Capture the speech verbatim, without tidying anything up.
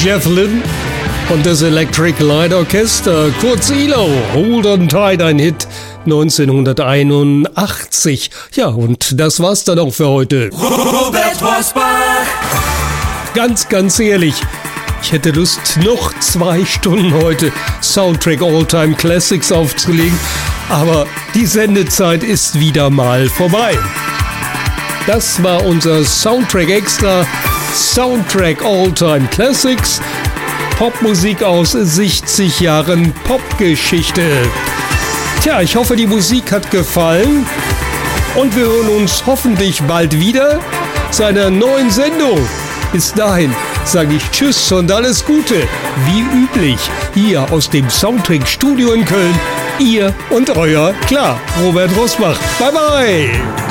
Jeff Lynne und das Electric Light Orchestra, kurz E L O, Hold on Tight, ein Hit neunzehnhunderteinundachtzig. Ja, und das war's dann auch für heute. Robert Rosbach. Ganz, ganz ehrlich, ich hätte Lust, noch zwei Stunden heute Soundtrack All-Time Classics aufzulegen, aber die Sendezeit ist wieder mal vorbei. Das war unser Soundtrack Extra, Soundtrack All-Time Classics, Popmusik aus siebzig Jahren Popgeschichte. Tja, ich hoffe, die Musik hat gefallen und wir hören uns hoffentlich bald wieder zu einer neuen Sendung. Bis dahin sage ich Tschüss und alles Gute, wie üblich, hier aus dem Soundtrack Studio in Köln, ihr und euer, klar, Robert Rosbach. Bye bye!